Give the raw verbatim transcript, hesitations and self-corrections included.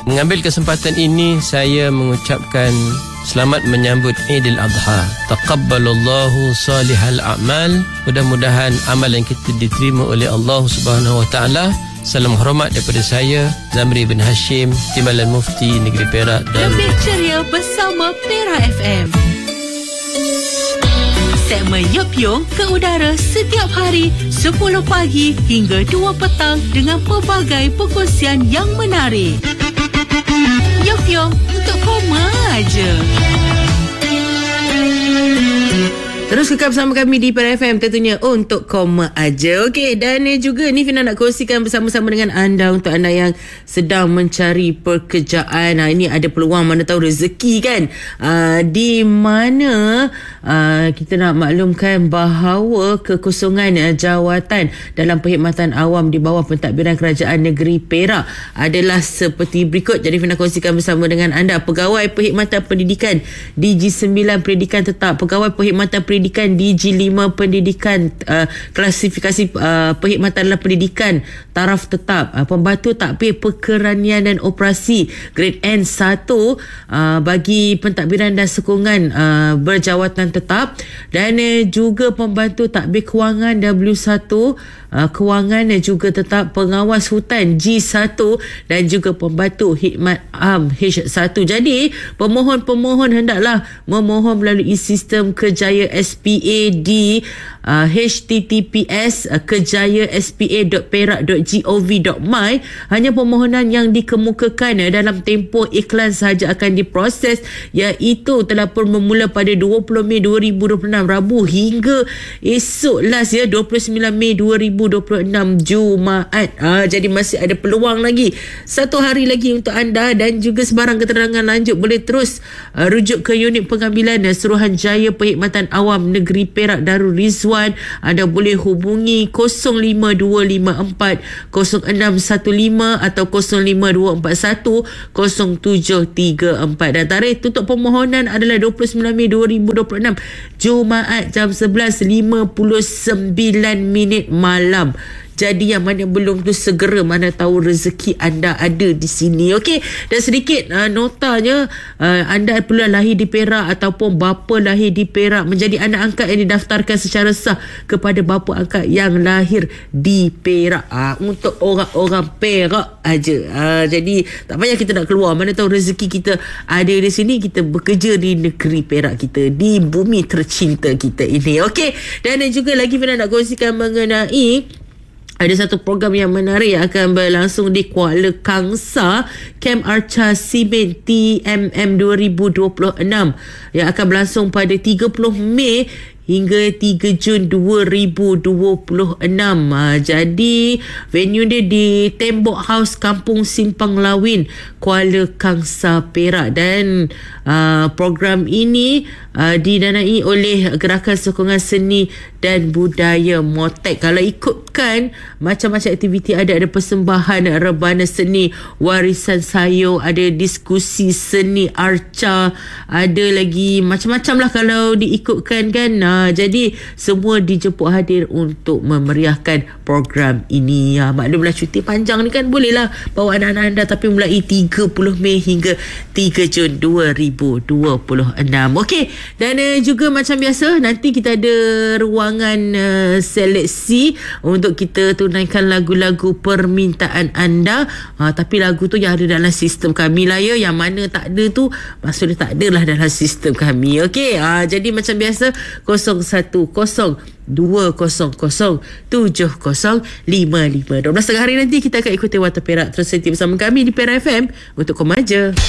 Mengambil kesempatan ini, saya mengucapkan selamat menyambut Aidil Adha. Taqabbalallahu salihal a'mal. Mudah-mudahan amal yang kita diterima oleh Allah Subhanahu Wa Taala. Salam hormat daripada saya, Zamri bin Hashim, Timbalan Mufti Negeri Perak. Dan lebih ceria bersama Perak F M. Segmen Yop Yong ke udara setiap hari sepuluh pagi hingga dua petang dengan pelbagai perkongsian yang menarik. Yop Yong untuk koma aja. Terus kekal bersama kami di Perak F M, tentunya untuk koma aja. Okey, dan juga ni Fina nak kongsikan bersama-sama dengan anda, untuk anda yang sedang mencari pekerjaan. Ha, ini ada peluang, mana tahu rezeki kan. Uh, di mana uh, kita nak maklumkan bahawa kekosongan uh, jawatan dalam perkhidmatan awam di bawah pentadbiran Kerajaan Negeri Perak adalah seperti berikut. Jadi Fina kongsikan bersama dengan anda. Pegawai Perkhidmatan Pendidikan D G sembilan Pendidikan Tetap, Pegawai Perkhidmatan Pendidikan D G lima Pendidikan uh, klasifikasi uh, perkhidmatan dalam pendidikan taraf tetap, uh, pembantu takbir perkeranian dan operasi grade N satu uh, bagi pentadbiran dan sokongan uh, berjawatan tetap, dan uh, juga pembantu takbir kewangan W satu, uh, kewangan dan juga tetap, pengawas hutan G satu dan juga pembantu khidmat am H satu. Jadi pemohon-pemohon hendaklah memohon melalui sistem Kerjaya S P A di uh, H T T P S uh, kejaya s p a dot perak dot gov dot my. Hanya permohonan yang dikemukakan uh, dalam tempoh iklan sahaja akan diproses, iaitu telah pun bermula pada dua puluh Mei dua ribu dua puluh enam Rabu hingga esok last ya dua puluh sembilan Mei dua ribu dua puluh enam Jumaat. Uh, jadi masih ada peluang lagi, satu hari lagi untuk anda. Dan juga sebarang keterangan lanjut boleh terus uh, rujuk ke unit pengambilan uh, Suruhanjaya Perkhidmatan Awam Negeri Perak Darul Rizwan. Anda boleh hubungi kosong lima dua lima empat kosong enam satu lima atau kosong lima dua empat satu kosong tujuh tiga empat. Dan tarikh tutup permohonan adalah dua puluh sembilan Mei dua ribu dua puluh enam Jumaat jam sebelas lima puluh sembilan minit malam. Jadi yang mana belum tu segera, mana tahu rezeki anda ada di sini. Okey, dan sedikit uh, notanya, uh, anda perlu lahir di Perak ataupun bapa lahir di Perak menjadi anak angkat yang didaftarkan secara sah kepada bapa angkat yang lahir di Perak. Uh, untuk orang-orang Perak aja. Uh, jadi tak payah kita nak keluar, mana tahu rezeki kita ada di sini, kita bekerja di negeri Perak kita, di bumi tercinta kita ini. Okey, dan juga lagi Fina nak kongsikan mengenai ada satu program yang menarik yang akan berlangsung di Kuala Kangsar, Kem Arca Simen T M M dua ribu dua puluh enam, yang akan berlangsung pada tiga puluh Mei hingga tiga Jun dua ribu dua puluh enam. Ha, jadi venue dia di Tembok House Kampung Simpang Lawin, Kuala Kangsar, Perak. Dan uh, program ini uh, didanai oleh Gerakan Sokongan Seni dan Budaya Motek. Kalau ikutkan macam-macam aktiviti ada, ada persembahan rebana seni warisan sayur, ada diskusi seni arca, ada lagi macam-macam lah kalau diikutkan kan. Ha, jadi semua dijemput hadir untuk memeriahkan program ini. Ha, maklumlah cuti panjang ni kan, bolehlah bawa anak-anak anda, tapi mulai tiga puluh Mei hingga tiga Jun dua ribu dua puluh enam. Okey, dan uh, juga macam biasa nanti kita ada ruangan uh, seleksi untuk kita tunaikan lagu-lagu permintaan anda. Ha, tapi lagu tu yang ada dalam sistem kami lah ya, yang mana tak ada tu maksudnya tak ada lah dalam sistem kami. Okey, ha, jadi macam biasa kosong satu kosong dua kosong kosong tujuh kosong lima lima. dua belas tengah hari nanti kita akan ikuti Warta Perak. Terus nanti bersama kami di Perak F M untuk Komaja.